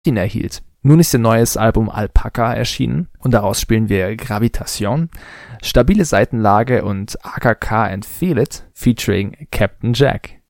erhielt. Nun ist ihr neues Album Alpaca erschienen und daraus spielen wir Gravitation, stabile Seitenlage und AKK and Feel It featuring Captain Jack.